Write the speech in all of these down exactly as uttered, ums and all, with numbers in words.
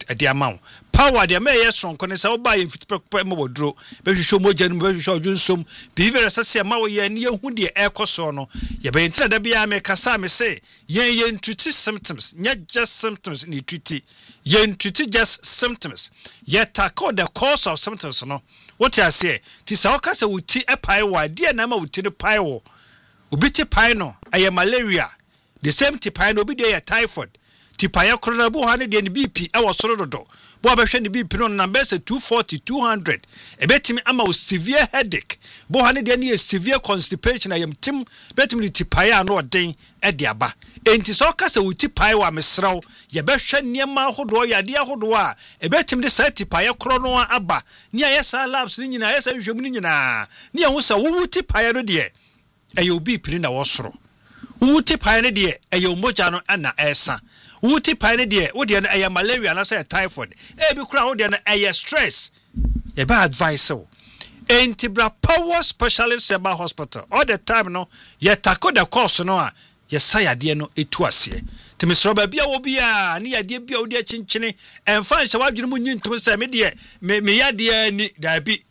e de ama power de me ye strong kono se wo ba ye fitpepe ma wodro be hwehwe moja no be hwehwe odwunsom bi be resese ma wo ye ne ye hu de ekoso no ye be ntina da bia me kasa me se ye ye treat symptoms nya just symptoms ni treat ye treat just symptoms ye tackle the cause of symptoms no what you say ti sa o kasa wuti e pai wa de na ma wuti ne pai wo obi ti pai no aye malaria the same ti pai no obi de ye typhoid ti pai corona bo ha ne de ne B P e wo soro dodo bo abehwe ne B P no number say two forty two hundred e betimi ama o severe headache bo ha ne de ne severe constipation ayam tim betimi ti pai a no odin e de aba enti so kasa wuti pai wa mesraw ye behwe niema hodo ya de hodo a e betimi de sa ti pai corona no aba ni ayesa labs ni nyina ayesa hwehwem ni nyina ni ehun sa wo wuti pai no de e yo B P na wo soro wuti pai no de e yo moja no ana esa wuti pai ne de wo de na aya malaria na say typhoid e bi kura wo de na aya stress ye ba advice so Entibra Power Specialist Seba Hospital all the time no ye tackle the course no a ye say ade no etu ase timisro ba bia wo bia ne ade bia wo de chinchini emfa nhyɛ wadwene mu nyintum sɛ me de me me yade ni da bi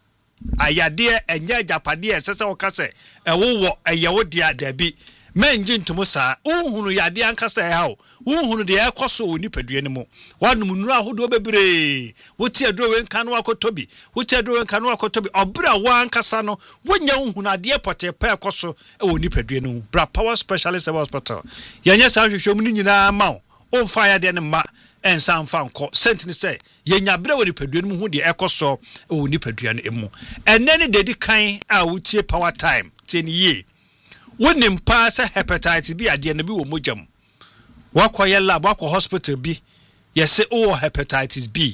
ayade enya japade esese wo ka sɛ ɛwo wo ɛyɛ wo de da bi menji ntumo saa unhunu yade ankasa e hawo unhunu de ekoso oni padua ne mu wanum nuru ahodo bebre woti adro we nka no akotobi woti adro we nka no akotobi obra wa ankasa no wonya unhunu ade pote pa ekoso e oni padua ne mu bra Power Specialist Hospital yenya saa hwehwem ni nyina ma o mfa ya de ne ma ensa mfa nko sentini se yenya bra we ni padua ne mu hu de ekoso e oni padua ne mu enne ne dedi kan a wotie Power Time tieni ye wonim pa se hepatitis B ade na bi wo mojam wakoye lab wako hospital bi yese o hepatitis B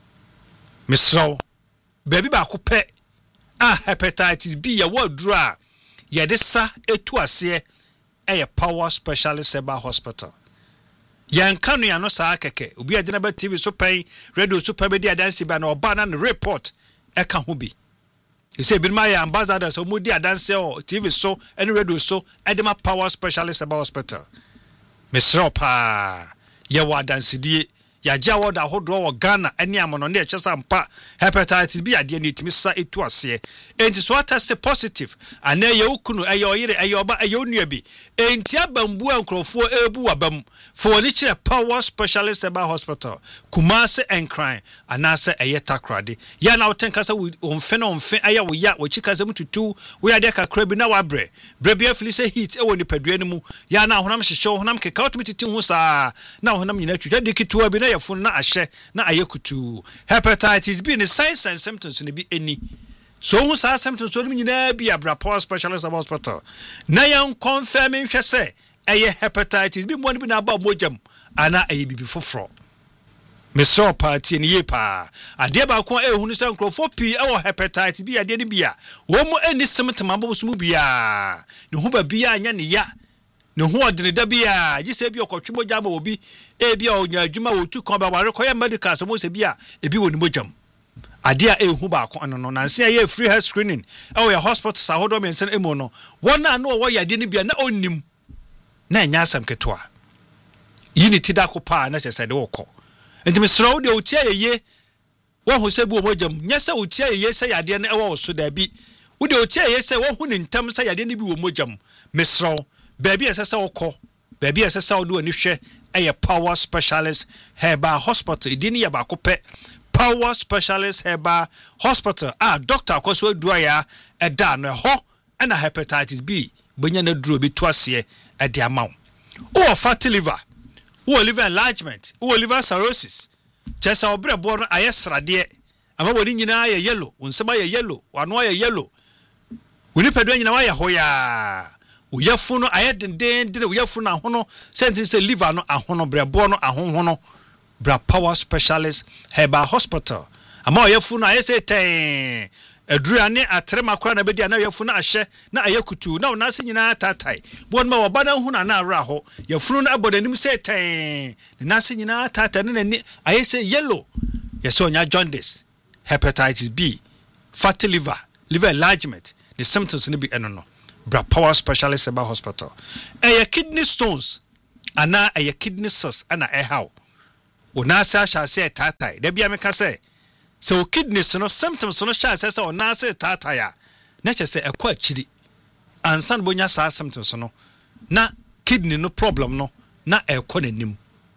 misro baby ba ko pe a hepatitis B ya wodru a ye de sa etu ase eye Power Specialist Seba Hospital yan kanu ya no sa keke obi agena ba T V so pen radio so pen be dia dansi ba na oba na report e ka ho bi he say bin my ambassadors so mudi adanse o T V so any radio so edema Power Specialist Seba Hospital misro pa ye wa dansidie ya jawo da hodo wo Ghana ani amono ne echesa mpa hepatitis B ade ne timisa etu ase enti so test positive ana ye ukunu aye oyire aye oba aye onua bi enti abambu ankrofo ebu wabam for ni kire Power Specialist Seba Hospital Kumase Enkran anase aye takrade ya na wotenka sa onfe na onfe aye wo ya wo chika sa mututu wo ya de kakra bi na wabre brebi afili se heat e wo ni padua ne mu ya na honam hyehye honam keka otomititi hu sa na honam nyina twitwa de kitua bi na yefun na ahye na ayekutu hepatitis B ni signs and symptoms ni bi eni so hu sa symptoms so ni nyina bi abra Power Specialist Hospital na yan confirm hwe se eye hepatitis B mo ni bi na ba mojam ana eye bibi foforo Mister Party ni ye pa ade ba ko ehunu se nkrofo pi e wo hepatitis B ade ni bia wo mo eni symptom aboso mu bia ne hu ba bia anya ne ya ne hu odene da bia gise bi okotwe moja ma obi e bia onya adwuma wo tu kon ba ware koye medical so mo se bia e bi woni mojam ade a ehu ba ko no no nanse ye free health screening e wo hospital sa hodo men sen emo no wona na wo yade ni bia na onnim na nya asam ketwa unity da ko pa na chese de wo ko enti misro de otia ye wo ho se bi wo mojam nya se otia ye se yade na e wo so da bi wo de otia ye se wo hu ni ntam se yade ni bi wo mojam misro baby esesa okọ baby esesa odo ani hwe eye Power Specialist Herbal Hospital idini ya ba ko pe Power Specialist Herbal Hospital ah doctor akoso adua ya eda no ho na hepatitis B benya na duro bi to ase e de amaw o fatty liver o liver enlargement o liver cirrhosis chesa obrebo no ayesrade ama bodi nyina ya yellow unsema ya yellow wano ya yellow uni pedwa nyina wa ya hoya uyafu no ayedenden dire uyafu na hono sentence say liver no ahono brebo no ahonhono bra Power Specialist Herbal Hospital ama uyafu no ayese ten aduane atrema kora na bedi na uyafu na ahye na ayekutu na onase nyina tatai bon ma wobana hu na na ara ho yafunu na abodanim say ten na se nyina tatai na ni ayese yellow yeso onya jaundice hepatitis B fatty liver liver enlargement the symptoms ni bi enono bra Power Specialist Seba Hospital eye kidney stones ana eye kidney cells ana e how nasa shase tatai da bia meka say so kidneys no symptoms no shase say o nasa tatai ya na che say ekwa chiri ansan bonya sa symptoms no na kidney no problem no na ekwa nanim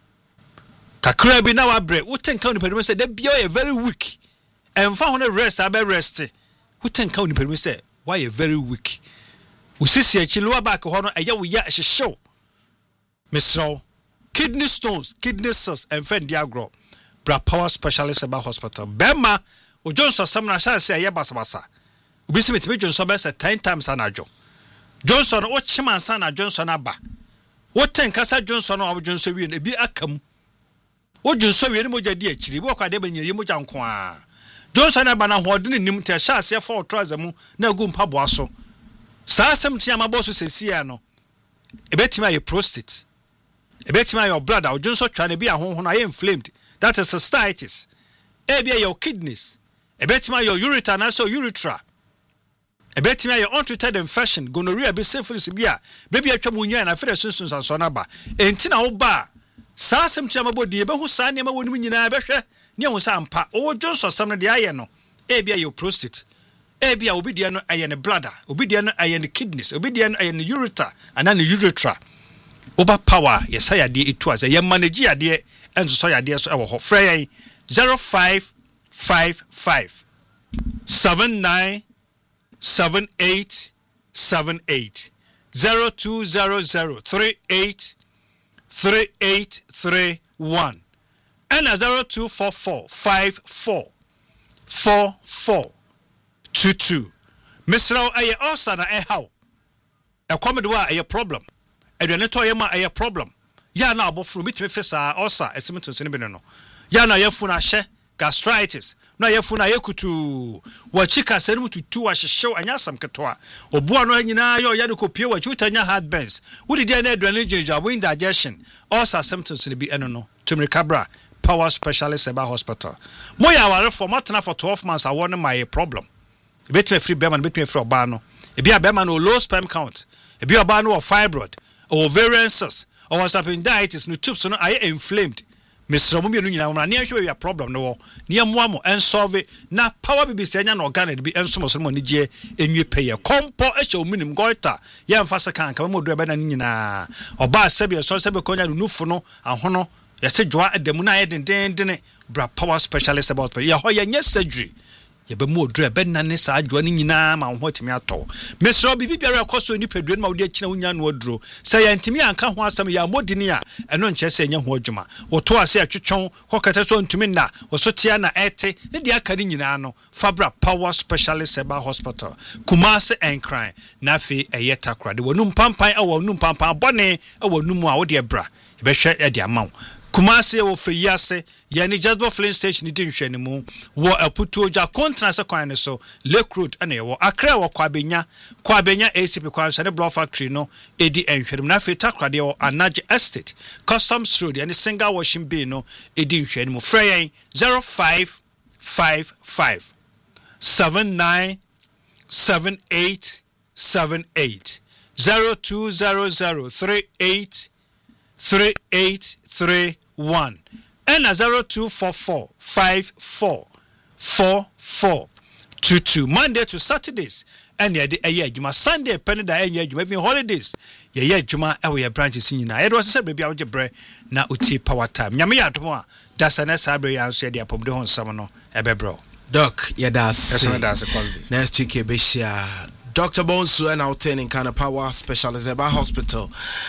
kakra bi na wabre wo tenka ni pedimo say da bia you very weak emfa ho na rest abe rest wo tenka ni pedimo say why you very weak usisi achi lower back ho no eye wo ya hyehyew misro kidney stones kidney cells and fen diagro bra power specialist about hospital bema o Johnson samna sha say eye basabasa ubisi metime Johnson be say ten times anajo Johnson o chima san na Johnson aba wo tenka sa Johnson o Johnson wi na bi akam wo Johnson wi ni moja di achiri bo kwa de banyere moja nko a Johnson aba na hodene nim te sha se for trouser mu na gu mpa boaso sa asem tia maboso sesia no ebetima ye prostate ebetima your blood or Johnson twa na bi ahonhon na inflamed that is cystitis ebia your kidneys ebetima your ureter na so urethra ebetima your untreated infection gonorrhea be syphilis bia baby atwa munya na fere sunsun sanso na ba enti na wo ba sa asem tia mabodi ebehu sa ne ma wonim nyina behwe ne ho sa ampa o Johnson sam no de aye no ebia your prostate ebia obidie no aye ne bladder obidie no aye ne kidneys obidie no aye ne ureter ana ne urethra oba power yesa yade etu as ye manage yade enso so yade so e wo ho frey zero five five five seven nine seven eight seven eight zero two zero zero three eight three eight three one and zero two four four five four four four two two Misra aye osana e how e komedwa aye problem edwane to ye ma aye problem ya na abofro bitime fesa osa esimeto se ne bene no ya na yafu na hye gastritis na yafu na yakutu wa chika senu tutu wa hyehyew anya sam ketoa obua no anyina yo ya de kopie wa chutanya heartburns wudi dia na edwane jinja indigestion osa symptoms ne bi eno no tumri cabra power specialist about hospital moya ware for matna for twelve months I want my problem betime free beman betime free oba no e bia beman no low sperm count e bia oba no fibroid ovarian cyst or appendicitis no tubes no aye inflamed misro mu mienu nyina na ne hwe we problem no ne mo amo en solve na power bibi se nya na organic bi enso so mo ne je enwie peye kompo e hye ominim goita ye mfa se kan ka mo do be na nyina oba sebe so sebe konya no nufu no ahono yese joa edemu na ye den den den bra power specialist about ye ho ye nya surgery yebe mo odru ebe na ne sa adwo ne nyina ma ho timi ato mesro bibi biara koso ni peduen ma wodi akina wonya no odru se ya ntimi anka ho asam ya modini a eno nche se nya ho adwuma woto ase atwetwon kokata so ntumi na wosotia na ete ne dia aka ni nyina no fabra power specialist eba hospital Kumasi and Crime na fi eyeta kra de wonum pampan a wonum pampan bone a wonum a wode bra ebe hwe e dia ma Kumasi wo feyase yani Jasper Flint station ni dinhwe ne mu wo aputu oja contrast kwan ne so Lake Road ane wo Accra wo kwabenya kwabenya A C P kwan so ne block factory no edi enhwedum na fe takrade wo Anaje Estate Customs Road yani single washing bay no edi nhwe ne mu frey zero five five five seven nine seven eight seven eight zero two zero zero three eight three eight three one and a zero two four four five four four four two two Monday to Saturdays and yeah the year juma Sunday penny da year juma even holidays yeah yeah juma e we branches nyina e do se baby a bre na uti power time nyame ya do a da sana sabre ya so dia pomde hon sam no e be bro doc yeah that's that's Cosby next week e be share Doctor Bonsu and out in Kana Power Specialist Eba Hospital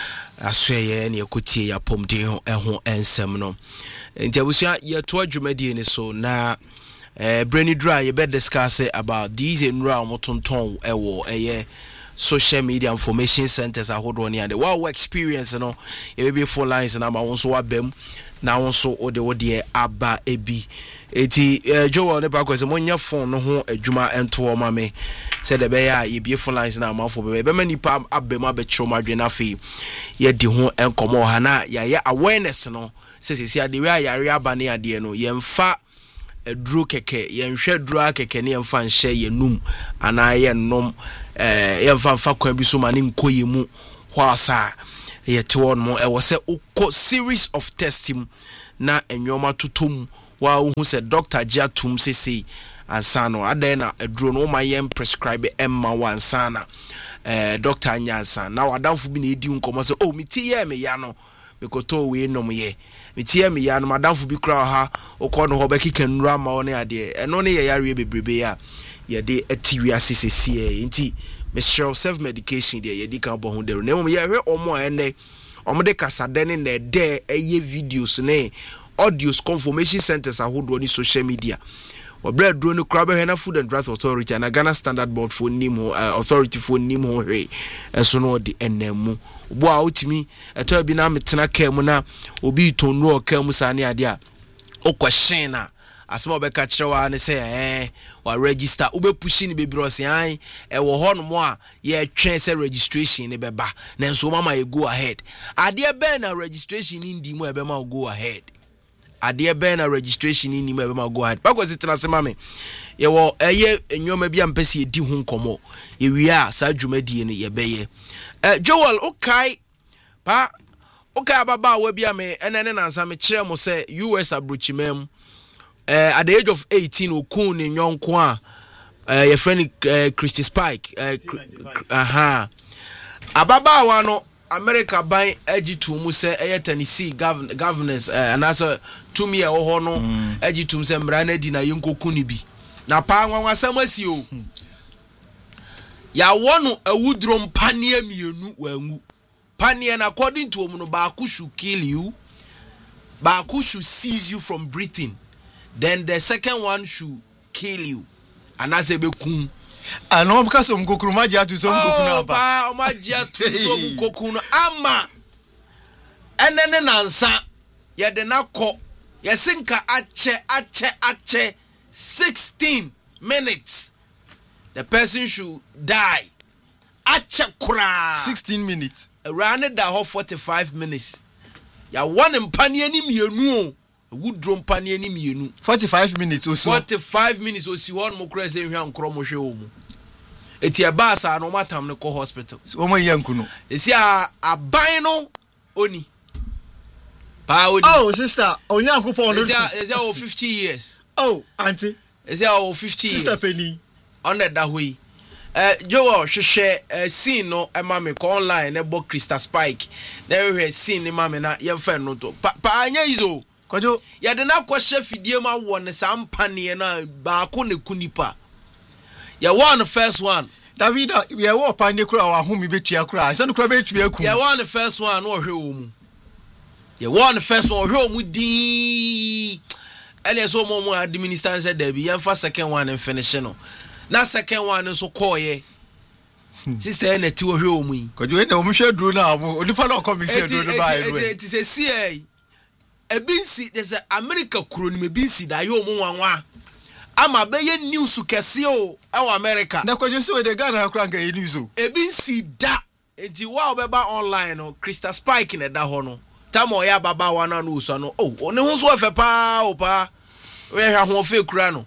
asweye ne ekotie ya pomde ho eho ensem no nti abusia ye to adwumadi ni so na eh brainy dry ye be discuss about these enra motonton ewo eye social media information centers ahodo ne ade wow experience no ye be full lines na ma wonso wabem na wonso ode wode aba ebi eti Joel ne ba kwese monya phone no ho adwuma ento ma me said the bear ye be full lines na ma for be be many pa abem abetro madwe na fe ye di ho enkomo ha na ya ya awareness no se se ade we ayare aba ne ade no ye mfa eduro keke ye nhwe duro keke ne mfa nhye ye num ana ye nom eh ye mfa mfa kwa bi so ma ne nkoye mu ho asa ye te won mo e wo se series of testing na enwoma totom wa hu se doctor Gia tum sese ansano adan na aduro no ma yem prescribe emma wansana eh doctor anyansa na wadamfo bi na edi nkomo se oh meti ye me ya no mekoto we nom ye meti ye me ya no madamfo bi kra ha okọ no ho be kika nura ma one ade eno ne ye yare bebrebe ya ye de atiwi asesese e nti Mister self medication there ye di kan bo hu there na mo ye hwe omo ene omo de kasadene na de eye videos ne audios confirmation centers ahodo ni social media obra dro no kra be na Food and Drug Authority and Ghana Standard Board for nim uh, authority for nim ho hwe eso no de enemu bo a otimi eto bi na metena kam na obi tonu o kam sane ade a okwahyen na asema obeka kirewa ne say eh wa register ube pushi ni bebrosi an e wo ho no mo a ye twen say registration ne beba na nso mama ye go ahead ade be na registration ni ndi mu e be ma go ahead ade be na registration ni ndi mu e be ma go ahead because it na sema me ye wo eye enwoma bia mpese edi hu nkomo ye wi a sa dwumadie ne ye beye eh Joel okay pa okay baba wa bia me enene nansa me kire mo say U S abrochimem Uh, at the age of eighteen, Okun in Yonkwa, uh, your friend uh, Christy Spike, uh, aha. Ababa wano America by edgy to Muse, Air Tennessee gov- governors, uh, and also to me a hono, edgy to Mse Mrane Dina Yunko Kunibi. Na Pangwa was Samasio. Ya wano a woodrum pania mienu wengu. Pania, according to Omuno Baku should kill you, Baku should seize you from breathing. Then the second one should kill you. And as a bekum. And no because of Kokumaja to some Kokuna. Oh, Maja to some Kokuna. Ama. And then an answer. Ya de na ko. Ya sinka ache, ache, ache. sixteen minutes. The person should die. Ache kura. sixteen minutes. Around the forty-five minutes. Ya one in paniani mienu. Wood drum panier ni mienu forty-five minutes or so forty-five minutes o si won mo kra se hwan nkro mo hwe o mu eti aba sa no matam ne ko hospital o mo yanku no esi a aban no oni pa oni oh sister onyanku po no esi a esi a o fifty years oh auntie esi a o fifty sister years Penny on that hwe eh Joel hwehwe scene no e ma me ko online e bo Crystal Spike na hwehwe scene ni ma me na ye fa no to pa anya izo Kojo ya de na kwahye fidie ma wo ne sampane na ba ko ne kunipa ya one first one David we wo panye kura wa humi betua kura se no kura betua ku ya one first one no hwe wo mu ya one first one hwe wo mu di ene so mo mo administration said there be yan fa second one and finish no na second one so call ye sister na ti wo hwe wo mu Kojo e na o mu hwe duro na mo onipa na o come say duro no ba e it is a C A ebinsi there's a America kuro ni ebinsi da yo mu wanwa ama be ye news kese o e America na Kojo se we de Ghana kura nga ye news o ebinsi da enti wa obeba online no Crystal Spike na da ho no tamo ya baba wa na no so no oh one hu so efe pa o pa we hwa ho fe kura no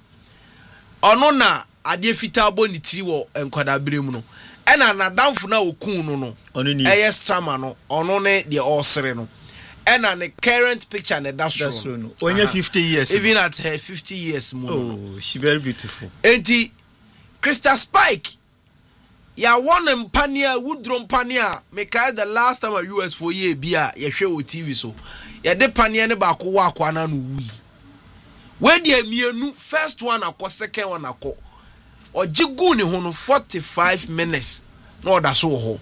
ono na ade fita bo ni tiri wo enkwada brem no e na na damfo na okun no no ono ni e yes trama no ono ne de osere no and on the current picture and that's true no when you fifty years even at her fifty years more oh she very beautiful enti Crystal Spike ya one empania woodrum pania make the last time a U S for year bia ye hwe o T V so ya de pania ne ba ko wa kwa na no wi we de mienu first one akọ second one akọ ojigu ne ho no forty-five minutes no da so ho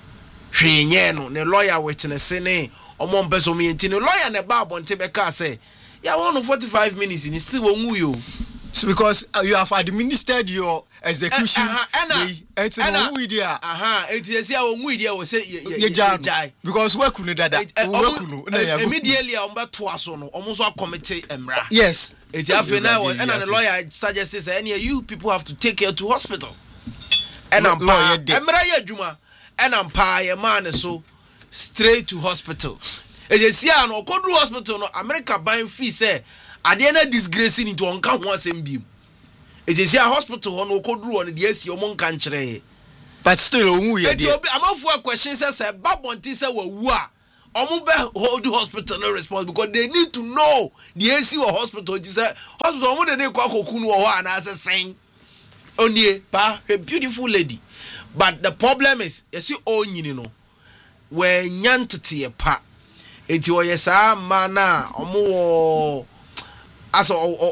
hwenye no ne lawyer witness ne omo mbeso mi enti no lawyer ne ba bonte be ka say ya one forty-five minutes ni still won you so because uh, you have administered your execution it's no we there aha enti esi a won we there we say ye jai because we kunu dada we kunu na ya immediately am beto aso no omo so committee emra yes enti afi na and the lawyer suggested say any you people have to take her to hospital and am pa emra ya adwuma and am pa ye man so straight to hospital. Ejesi an okodru hospital no America buying fee say ade na disgracing into onka ho asem bi. Ejesi a hospital ho no okodru on de asi omo nka nkyere. But still onwu ye de. Eti obi amafu a question say say babonti say wawu a Omube hold the hospital no response because they need to know the A C or hospital. She said, hospital, what they call Kokunu or one as a saying. Only, pa, a beautiful lady. But the problem is, you see, all you know, where Yantati a pa, it's your yes, mana, or more. As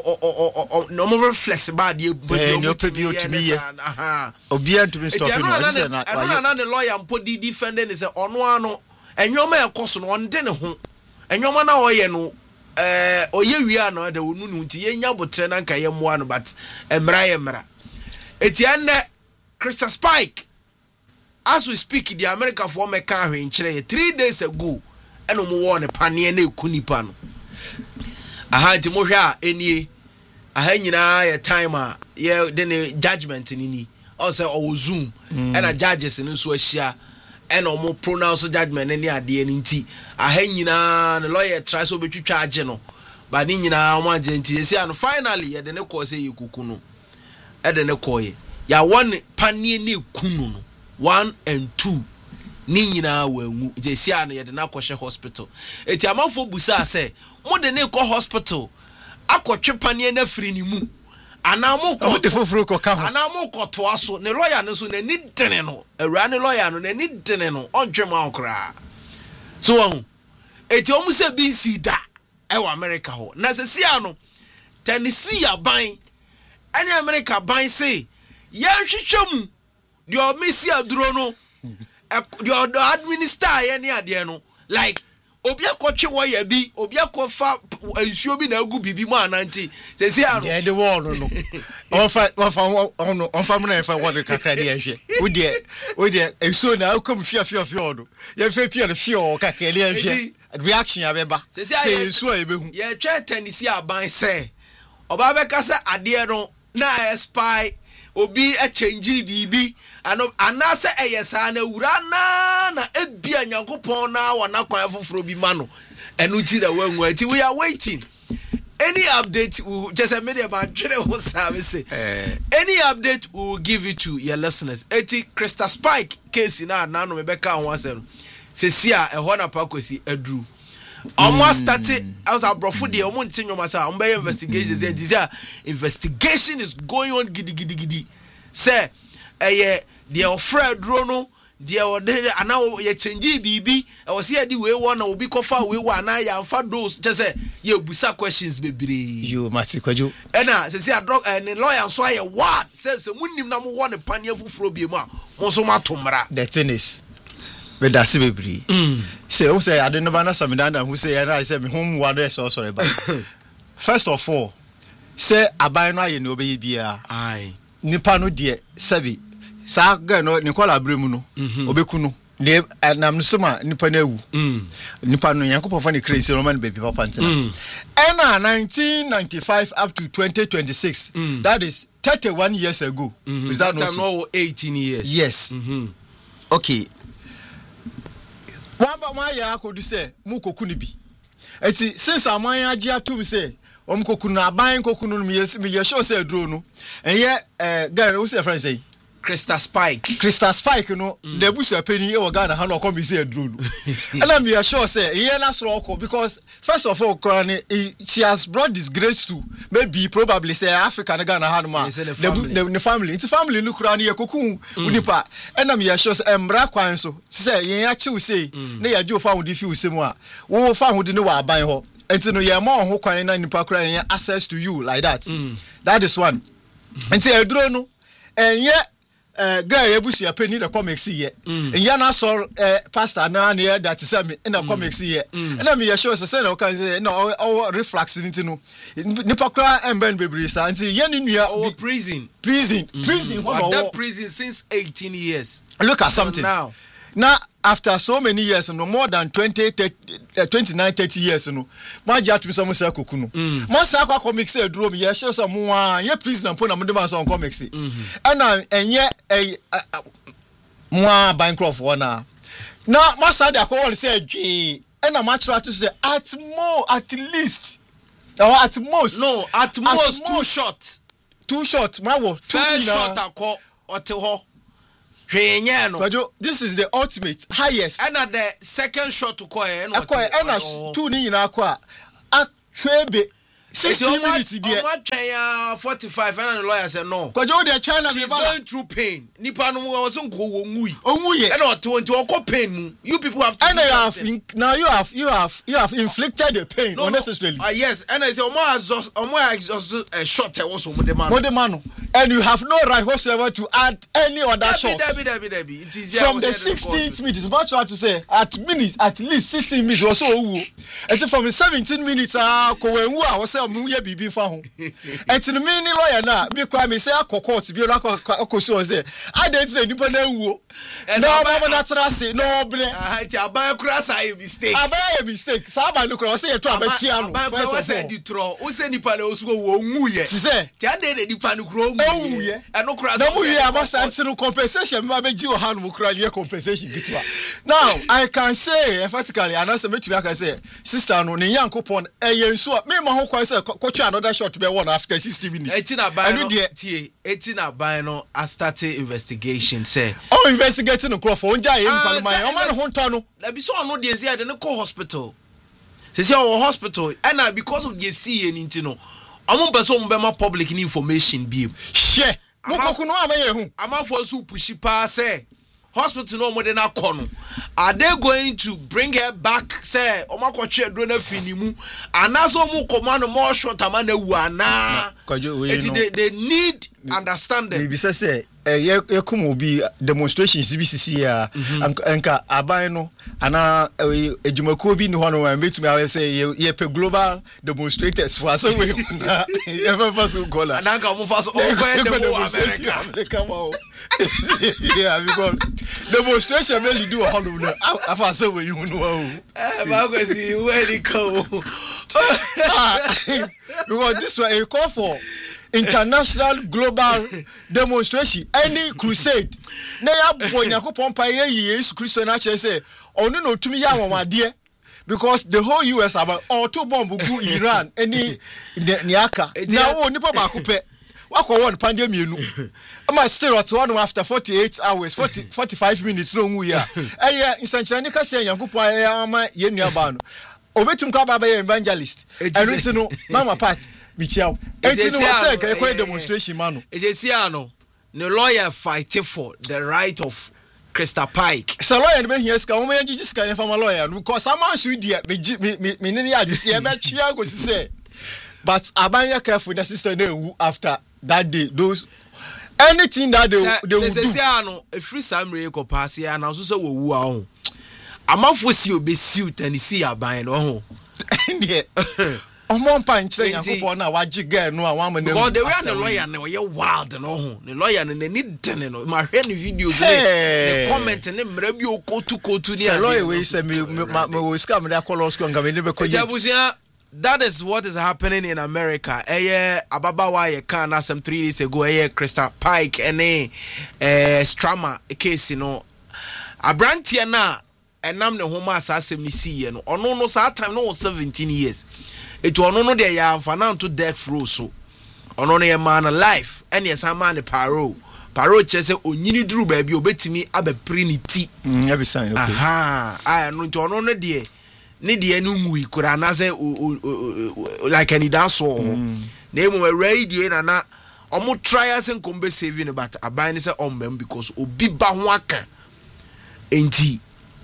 o no more flexible you no preview to me aha obia to me stop no na na the lawyer put the defendant is ono ano enwoma e koso no onde ne ho enwoma na oye no eh oye wi ano da wonu nu nti yenya botre na nka yemmoa no but emra yemra etienne Crystal Spike as we speak the America for me ka hwe nkire three days ago eno mo wo ne pane na ekunipa no aha nti mo hwe a enie aha nyina ya time a ye de ne judgment ni ni also o zoom and judges ni so ahia and o mo pronounce judgment ni ade ni nti aha nyina ne lawyer try so betwitwa age no ba ni nyina mo age nti esi an finally ye de ne ko se yekuku no e de ne ko ye ya one panie ne kunu no one and two ni nyina wangu je esi an ye de na kwhye hospital eti amafo busa se mo de ne ko hospital akotwe panie na firi ni mu ana mo ko te foforo ko ka ho ana mo ko to aso ne lawyer no so na ni dene no awura ne lawyer no na ni dene no ontwe ma okra so won eti o mu se bi si da e wa America ho na se sia no Tennessee aban ani America ban se ye hwehwem de o mesi aduro no de o administer ye ne ade no like obi akotwe wo ya bi obi akofa ensuo bi na agu bibi mu ananti se se ano de wo no no onfa onfa ono onfa mu na enfa wo de kakra de ehwe wo de wo de ensuo na akom fia fia fia odo ye fe pia de fia o kakra de ehwe reaction abeba se se ensuo ebehu ye twa Tennessee aban se oba be kasa ade no na spy obi a change bibi ano anase eyesa na wura na na ebia nyankopon na wana kwan foforo bi ma no enu ti da wanwu ati we are waiting any update we just a media man twere ho service any update we will give it to your listeners eti Crystal Spike case na na no mebeka ho asem sesia ehọ na pakosi adru almost started as a brofo de omo ntinyo masa ombe investigation say this investigation is going on gidi gidi gidi say eh the ofra dro no the ana ye change bibi e wo say di we won na obi kofa we wa na ya amfa those just say ye busa questions bebre you mati kwajo e na say say drug and lawyer so aye what say say munnim na mo won pane afufuro bi mu a mo so matomra the thing is with that bebre say o say ade no ba na samidana who say na say me home wade so sorry ba first of all say aban no aye no obeyi bia ai nipa no de sabi sa ga no Nicola Bremu no obeku no le nam no soma nipa na ewu nipa no yankopon fa ne crazy Roman baby papa ntina and na nineteen ninety-five up to twenty twenty-six that is thirty-one years ago is that no no eighteen years yes mm-hmm. Okay wamba ma ya akodu se mu koku ni bi eti since aman age atum se om koku na aban koku no me yes me ye show se aduro no enye eh guy who say friend say Crystal Spike Crystal Spike no the busu apeni e wo Ghana ha no come be say aduro no and I'm here sure say ye na so oko because first of all she has brought disgrace to maybe probably say Africa na Ghana ha no ma the the family it's family look around here koku unipa and I'm here sure say embra kwan so say ye ya chiw say na ya jo fa wo di fi usemu a wo fa ho di ne wa aban ho enti no ye mo ho kwan na nipa kura ye access to you like that mm. That is one enti aduro no enye eh guy ebusu ya penny the comics here enye na so pastor na na that say me in the comics here na me show say na kan say no reflex nti no nipa kura emben bebre sa enti ye ni nua o prison prison prison what that prison since eighteen years look at something now now after so many years no more than twenty, thirty, uh, twenty-nine thirty years no ma jat bi so mo say koku no mo say akwa comics e duro me ye show so mo an ye prison po na mo de man so comics e na enye eh mo an bankrupt for na na ma say de akwa won say dwe e na ma try to say at more at least or at most no at, at most too short too short ma wo too short akọ ote ho hwenye no Kwajo, this is the ultimate highest. And at the second shot to call and Akwa ena two ni nyina akwa atwebe sixty minutes there. Omo forty-five and the lawyer said no. Kwajo de China she's going through pain. Nipa no was nko wo ngui. Onwuye. And o twenty o pain mu. You people have to. And you have in, now you have you have you have inflicted the pain no, unnecessarily. No. Uh, yes, and I say omo exhaust omo exhaust a shot e was omo de man. Mo de man. And you have no right whatsoever to add any other shot. Debbie, Debbie, Debbie. It is from the sixteenth minute, much hard to say, at minutes, at least sixteen minutes or so. And from the seventeen minutes, ah, ko wenwu a wo say omu ye bibi fa ho. And to the mini lawyer na, be cry me say akoko be na akosi o say, I dey say nipa na wu. No mama na tra say no ble. Ah, ti aban kura say mistake. Aban a mistake. Sa aban no kura say e to abati anu. Aban kura say di tro. O say nipa na osu wo nwu ye. Ti say, ti ade de nipa no kura nwu ye. And no kura. Na mu ye abasa ntinu compensation me abeji o hanu mu kura ye compensation bitwa. Now, I can say emphatically, and also me to I can say, sister no ne yankopon e ye nso me ma ho kwan say kwatwa another shot be one after sixty minutes. eighteen aban no tie eighteen aban no I started investigation say. Oh, investigating no crop for onja ye mpa no man. O man ho nto no. Na bi so no dey say dey no call hospital. Say say our hospital and because of the C N nti no. Omo person mo be ma public information bi. Share. Mo kokunu amaye hu. Amafo so pushi pa say hospital no mo de na kono. Are they going to bring her back say omakotwe adro na finimu anaso mo command more short ama na wu ana. They they need understanding. Maybe say say ye kum obi demonstrations B C C ya anka aban no ana ejumako bi ni ho no betumi awe say ye pe global demonstrators for say we na ye fa so gola anaka mo fa so o go demo America. Yeah, because demonstration really do a whole no afa say we you know eh ba go see where they go. Because this one a call for international global demonstration any crusade na ya bo Yakobon pa ye Yesu Kristo na che say onu no tumi ya wawade because the whole U S about auto bomb go Iran any niaka na o nipa ba ko pe wako one pande mienu ama still at one after forty-eight hours forty forty-five minutes no nwu ya eh insanchani ka say Yakobon ya ama ye nuaba no obetum ka baba ye evangelist and no mama part bichiao enti no say ka ekwe demonstration mano ejesiano no lawyer fight for the right of Crystal Pike so lawyer be here ska wo me gigi ska ne fama lawyer because am so dia me me me ne ya this e be twia go say but abanya careful the sister na after that day those anything that they they will do ejesiano e free samre ko pass ya na so say wo wu a ho amafo si obesiu tani si aban no ho yeah Omon pa nchire Yakobon na waji girl no a wan man because the way the lawyer no ye wild no ho the lawyer no ni den no ma hwe ni videos ni comment ni mra bi okotu kotu ni a lawyer we say me me we scam na call us ngam ni be koje that is what is happening in America. Eye ababawa ye kan na some three days ago eye Crystal Pike ene eh Strama case no abrantie na enam ne homa asasem ni siye no ono no sa time no seventeen years it ono no de ya amfa na to death row so ono no ye man life ene ye sa man paro paro chese onyini duru ba bi obetimi abepri ni ti mm ya be sign okay aha ah no to ono no de ni de enu ngui kura na say like any dance so na emu we de na na omo trials and combe saving but aban say ombem because obi ba ho aka enti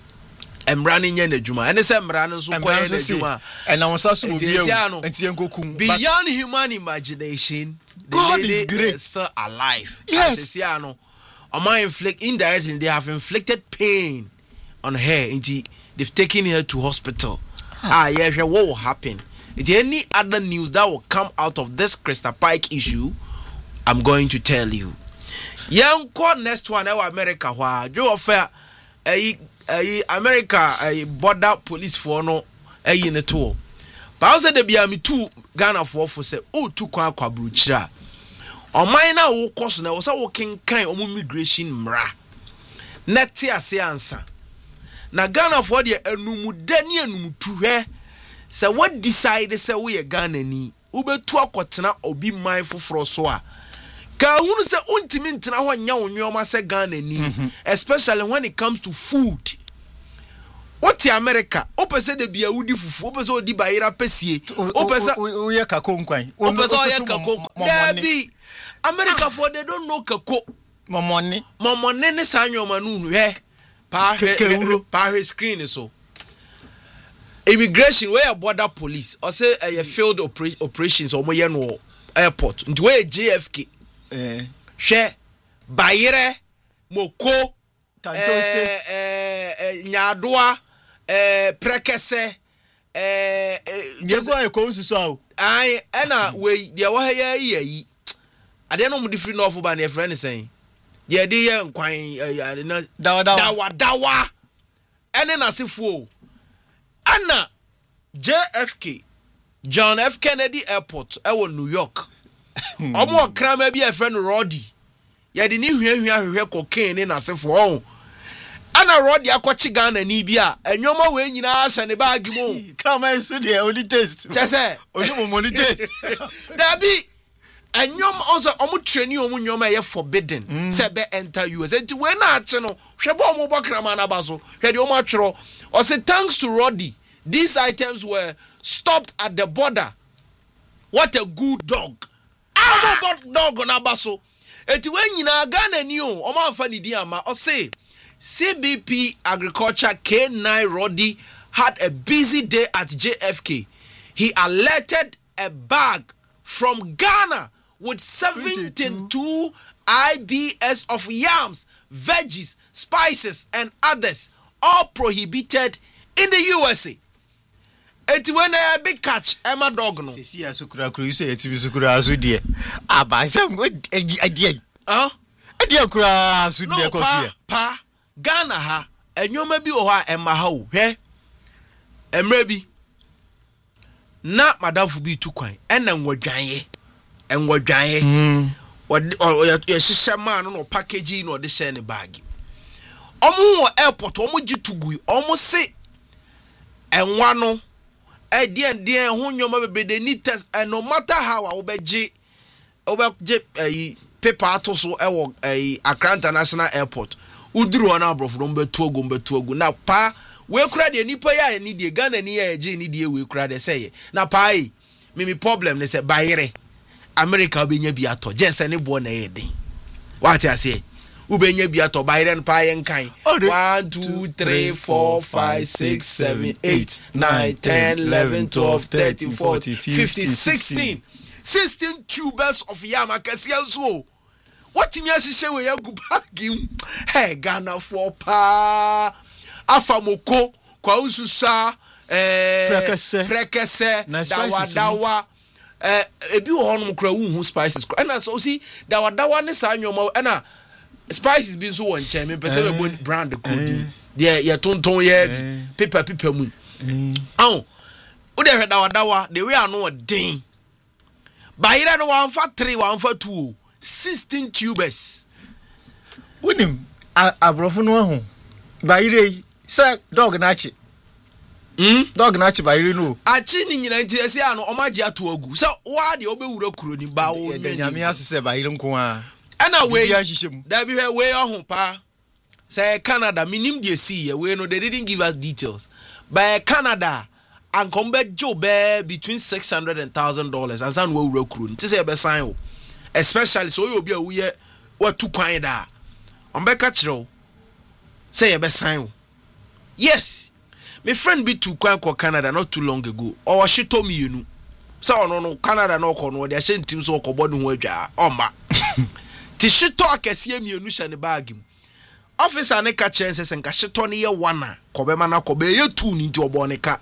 emra ne nya nadwuma ene se emra ne so koye nadwuma and na wonsa so obi ewu enti enkokum beyond human imagination God is great is still alive yes asiano omo inflict indirectly they have inflicted pain on her enti they've taken her to hospital ah yeah what will happen is there any other news that will come out of this Crystal Pike issue I'm going to tell you young call next one our America wha jo offer eh eh America eh border police for no eh ne to but say the bia me two Ghana for for say oh two kwa kwa bruchira oman na wo koso na wo say wo kenkan omo immigration mra neti ase ansa na Ghana for the enumu dani enumu tuhwe say what decide say we Ghana ni ubetu akotena obi man foforo so a ka hunu se untimi ntina ho nya wonwoma se Ghana ni especially when it comes to food. What America opese de bia wudi fufu opese odi bayira pesie opese oye kako nkwan opese oye kako dabi America for they don't know kako momone momone ne sanyoma nu hwe pa hwe pa hwe screen so immigration where border police or say a field opera, operations or moye no airport nti where J F K eh hwe bayire moko eh eh nyadoa eh prekese eh jego ay ko nsusu awo ai ena we dia wa ya yi ade no mu different no of ba na friend saying dia de ye nkwan dawa dawa dawa ene na sefo ana J F K John F Kennedy Airport e wo New York omo krama bi e friend Roddy ya de ni hwehwe ahwehwe cocaine na sefo on ana Roddy akwachi Ghana ni bia enwoma we nyina ahye ne bag mo krama isu de only taste chese only mo money taste dabi enwom also omo training omo nwoma ye forbidden mm. se be enter U S enti we na ache no hwebo omo bokrama na baso hwe de omo atwero o say thanks to Roddy these items were stopped at the border. What a good dog. Ah, what dog na baso enti we nyina Ghana ni o omo afa ni di ama o say C B P Agriculture K nine Roddy had a busy day at J F K. He alerted a bag from Ghana with seventy-two I B S of yams, veggies, spices, and others, all prohibited in the U S A. Eti when a big catch, Emma dog no. See, I sukura kuru. You say eti sukura asu die. Aba sam edi edi. Ah, edi kura asu die kofi. Pa Ghana ha enyoma bi wo ha emma ha wo hwe emre bi na madafu bi tu kwan ena nwadwanye enwadwanye mm o ye hihye ma no no package no de share ne bag omo wo airport omo gitugu omo se enwa no e die die ho nyoma bebrede ni test and no matter how a wo beje wo beje eh paper atoso e wo eh Accra International Airport uduru ona abrofo no betu ogu betu ogu na pa we kura de nipa ya ni de Ghana ni ya je ni de we kura de say na pa yi me problem ne say bayire America obenya bi ato je se ne bo na ye den what I say ubenya bi ato bayire no pa ye nkan one two three four five six seven eight nine ten eleven twelve thirteen fourteen fifteen sixteen sixteen tubers of yam akasia so. What me ashishe we yagu bagim hey Ghana for pa afamoko kwa ususa eh prekese prekese dawa dawa eh ebi wo hono kra wu spices na so see dawa dawa ne sa nwoma na spices bi so won chen me pese we brand good dey ye tonton ye paper paper mu oh wo dey dawa dawa the way anu den bayira no one for three one for two sixteen tubers. Unim abrofo no ho. Bayire say dog na chi. Hmm dog na chi bayire no. Achi ni nyina nti ese ano omaje ato agu. So wa de obewura kuro ni ba wo nyame. Nyame asese bayire nko a. Ana we da bi we we ohun pa. Say Canada minim de see we no they didn't give us details. By Canada and come back job between six hundred and thousand dollars and san we wura kuro. Ti say be sign o. Especially so you be a we what two kwan da on be catch ro say you be sign. Yes, my friend be two kwan ko Canada not too long ago or she told me you know so no no Canada no ko no they shen team so ko bodu ho adwa o ma ti she to akese mi enu hye ne bag mu officer ne ka kire nse nka she to ne ye one ko be ma na ko be ye two ni nti obo ne ka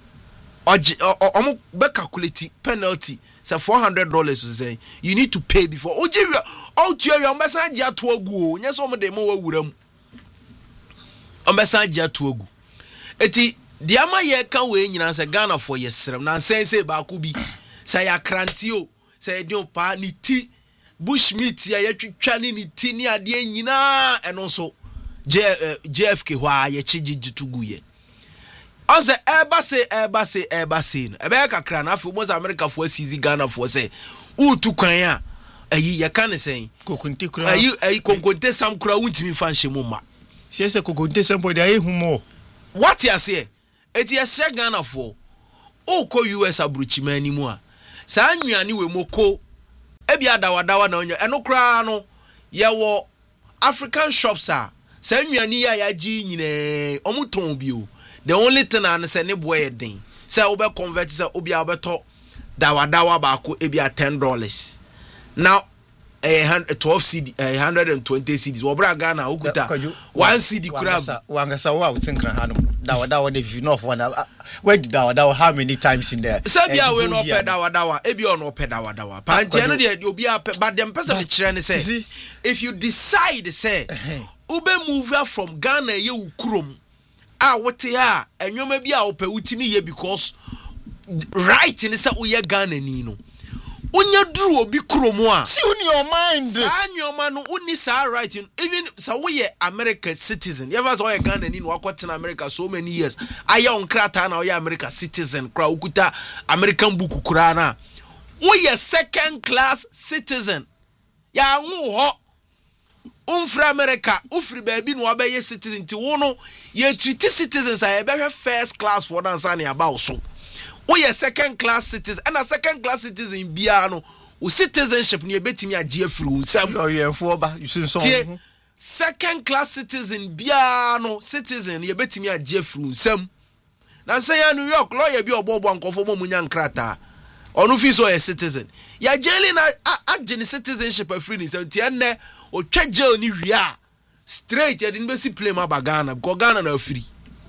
omo be calculate penalty. So four hundred dollars to say you need to pay before. Oh, you oh, you message ya to agu. Yes, some of them more would a message ya to agu. Eti, the ama ye can win in answer Ghana for yes, now say say Bakubi say a crantio, say don't pa ni tea, bush meat, ya chani ni tea ni adien and also J F K why ye chiji to guye. On the eba say eba say eba say eba ka kra na afi most America for seize Ghana for say u tu kwan ya ayi ya kan say kokunte kura ayi ayi konkonte sam kura wuntimi fa nhye mu ma se se kokunte sam boy dey hu mo what you say eti esre Ghana for o ko U S abruchimani mu a sa annuane we moko ebi adawadawa na onyo eno kura no ye wo African shops a sa annuane ya ya gi nyine omuton bi o the only thing an say ne boy den say we be convert say obi a beto dawadawa ba ko ebi a ten dollars now a twelve cedi a one hundred twenty cedis wo bra Ghana okuta one cedi kura wangasa wa utinkra hanum dawadawa de if not one where did dawadawa how many times in there sabia we no pe dawadawa ebi o no pe dawadawa panche no de obi a but dem person me kire ne say if you decide say ube move from Ghana ye ukurom a wote a enwoma bi a ope utimi ye because right in say uye Ghana ni no unya duru obi kromo a see on your mind sa nyoma no uni sa right in, even sa we American citizen you ever saw a Ghana ni no akotena America so many years aya on krata na we America citizen kra ukuta American book kura na we second class citizen ya nwu ho umfra America ufri baby no abaye citizen ti wo no ye treat citizens a be first class for dansa na about so we are second class citizens and a second class citizen biano o citizenship ni ebetimi age afiri unsam oh ye enfo ba you see so second class citizen biano citizen ye betimi age afiri unsam na say ya New York lawyer bi obobo ankofo mo munya nkrata onu fi so a citizen ya jeli na ageni citizenship afiri ni so tie ne o twa jail ni wia straight ya din be si play ma bagana because Ghana na afiri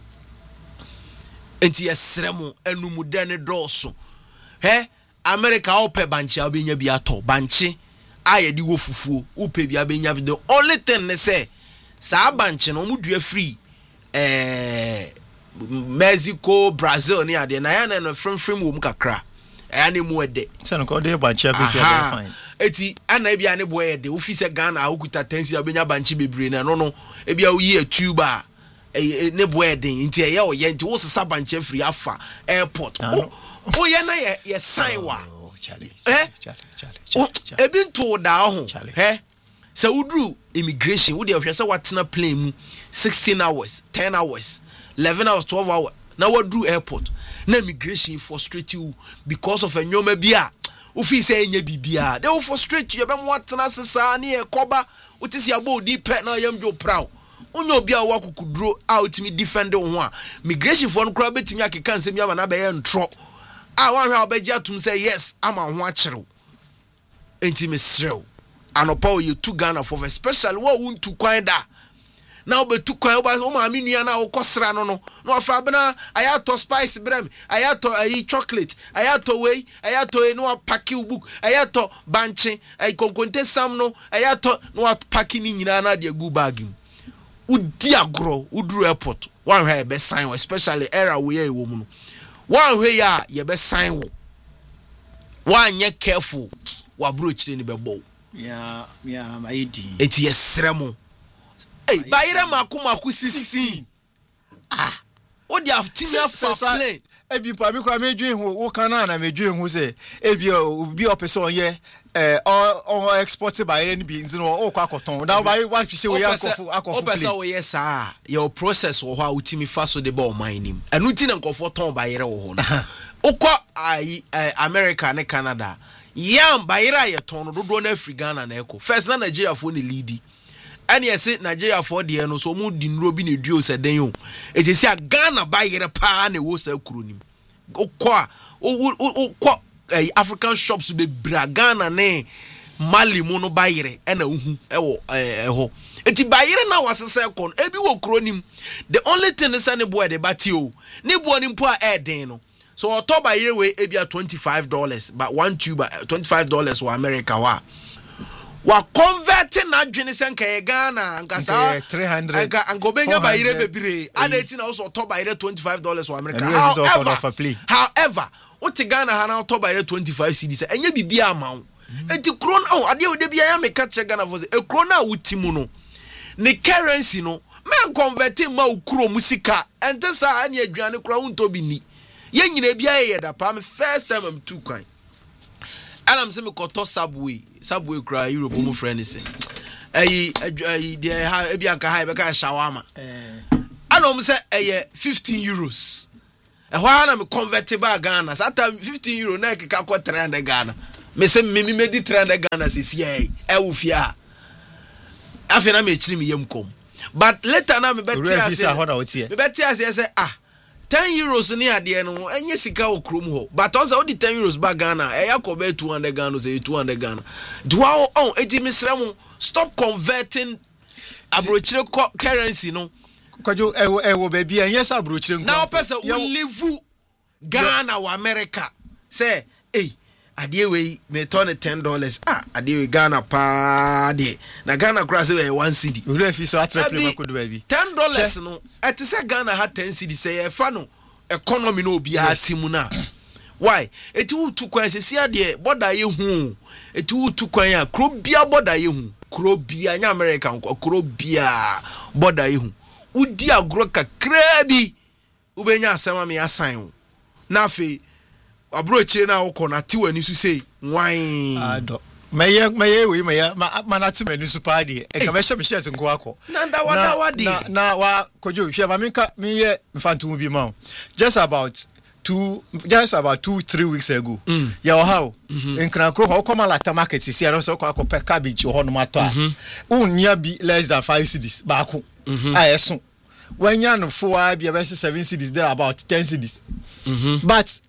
enti yesremu enumude ne doso he America ope banchi abenya bi ato banchi ayedi wo fufuo upe bi abenya bi the only thing ne say sa banchi no mudua free eh Mexico Brazil ni ade na ya na no frem frem wo mukakra ya ne mu ede se no ko de banchi abesi ade fine eti ana bia ne boy ede office Ghana akuta tensi abenya banchi bebre na no no e bia wo yi tuba eh ne boy den nti ye o ye nti wo sesa banche free afa airport o ye na ye ye sign wa eh e bin to da ho eh se udru immigration wo de hwe se watena plane mu sixteen hours ten hours eleven hours twelve hours na wadru airport na immigration frustrate you because of enyoma bia wo fi se enya bibia they will frustrate you be mo watena sesa na ye koba utisi abo di pe na yam jo proud onye obi a wakukuduro out me defend ho a migration for no kra betimi akeka nsem ya na be ye ntro a wan hwa obeji atum say yes ama ho akyerew enti mesrew anopa you to Ghana for especially wo wuntu kwan da na obetu kwan oba o ma menua na okosra no no no afra bena ayato spice brem ayato ayi chocolate ayato wei ayato e no pack book ayato banche ay konkonte sam no ayato no pack ni nyina na de gu bag udi agro udru airport one hwe be sign especially era we e wo mu no one hwe ya ye be sign wo one ye careful wa bro chire ni be bow ya ya maidi eti yesremo eh bayira makumaku sixteen ah o dia tinia for plane ebi pa mi kura medwen ho wo kana na medwen ho se ebi obi opeson ye eh o export by N B nzino o kwa koton na ba wa hwise we akofu akofu opesa we yes ah your process wo ho a utimi fa so de ba o man nim anu ti na nkofo ton bayira wo ho no ukwa ai America ne Canada yam bayira ye ton no dodo na Africa na eko first na Nigeria for ni lead and yes Nigeria for the no so mu di nro bi na duo se den yo e je sia Ghana bayira pa na wo sa kuro nim ukwa ukwa African shops be bra Ghana ne Mali mu no bayire e na uhu e wo eh ho eti bayire na wasese kon ebi wo kuro nim the only thing is any boy de batio ne boy nim po a eden no so oto bayire we ebia twenty-five dollars but one tube twenty-five dollars wa America wa wa converting na dwene senka ye Ghana nkasa three hundred anka angobenya bayire bebire aneti na so oto bayire twenty-five dollars wa America however, however uti Ghana ha na oto bayire twenty-five cedis enye bibia amawo enti kron oh ade we de bia ya meka che Ghana for e kron na wuti mu no ne currency no men converting ma ukro musika ente sa ane adwane kra unto bi ni ye nyina bia ye da pa me first time am two kwan I'm saying me to Subway Subway cry Europe mo friend say eh eh dey ha e bi anka ha be ka shawarma eh anom say eh fifteen euros e ho na me convert ba Ghana sata fifteen euro na ke ka ko three hundred Ghana me say me me di three hundred Ghana sisi eh e wo fia afi na me chiri me yam kom but later na me better ase me better ase say ah ten euros ni ade no enye sika okrom ho but on say o di ten euros ba Ghana e yakobe two hundred Ghana say two hundred Ghana do on eti misrem stop converting abrochire currency no kwajo ewo ewo ba bia enye sa abrochire nko now person we live Ghana or America say eh ade we me turn ten dollars ah ade we Ghana pa de na Ghana cross we one cedi we refi so atreple makodo ba bi ten dollars no et say Ghana ha ten cedi say e fa no economy no obi ha simu na why eti wu tu kwan se sia de border ye hu eti wu tu kwan a kro bia border ye hu kro bia nya America kro bia border ye hu udi agro kakra bi ubenya asema me asan na fe abro chire na wo kona ti wani su sei wan ado meye meye we meye manati mani su party e ka be hye me shirt nko akọ na nda wada wadi na na wa kojo hwe ma menka meye mfantu bi ma just about two just about two three weeks ago mm. ya how in Krakow ho come lata market si ya so kwa akọ cabbage ho no mato a unnya bi less than five cedis ba ko a yeso wanya no four bi be seven cedis there about ten cedis mhm but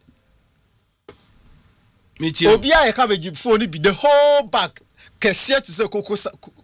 obi a cabbage phone bi the whole bag kese to say cocoa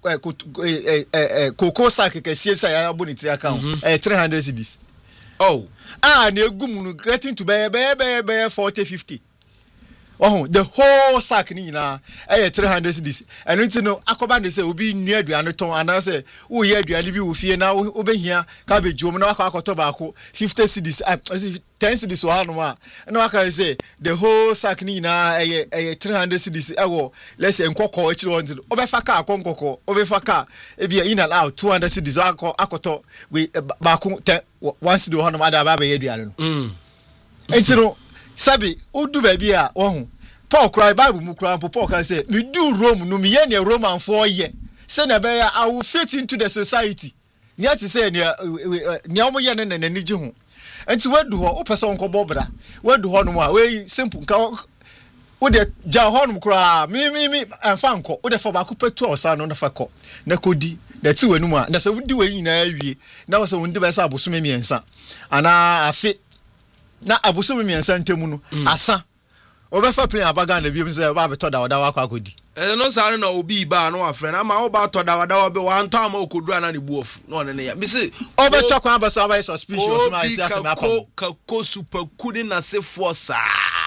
eh eh cocoa sack kese say ya boniti account eh three hundred cedis oh ah na egum no getting to be be be forty fifty oh the whole sack ni na eh three hundred cedis and you know akoba dey say obi nu aduane ton ana say wo ye aduane bi wo fie na wo behia cabbage wo na akoto ba ko fifty cedis ten cedis so hanu a na waka say the whole sack ni na eh eh three hundred cedis e wo let's say nkoko akiri won tin obefa ka akonkoko obefa ka e bia in and out two hundred cedis akoto we ba ko one cedi hanu ma da ba ba ye aduane no mm entino sabi udu baby a ohun Paul cry Bible mu cry Paul can say me do Rome no me ye na Roman for ye say na be I will fit into the society nya ti say ne ne omo ye ne na nani ho enti wadu ho opese onko bobra wadu ho no a we simple ka wo de ja ho no cry me me me anfa nko wo de for ba ko petu osa no na fa ko na kodi da ti wanu mu a na say wudi we yin na awie na wo say wundi ba say abosome miensa ana afi na abusumi miensa ntemu no mm. asa obefa plan abaga na biem say ba beto da wada wa akodi eh no sare na obi ba no afre na ma wo ba to da wada wa be wa nta ma okodu na ne buofu no ne ne ya mi say obeto kwa ba sa ba suspicious ma isi asema apa ka ko super kudi na se force